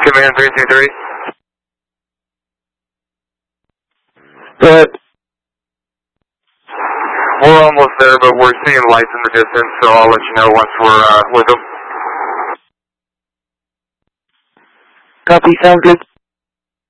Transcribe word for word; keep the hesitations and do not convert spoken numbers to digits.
Command three two three. Go ahead. We're almost there, but we're seeing lights in the distance, so I'll let you know once we're uh, with them. Copy, sounds good.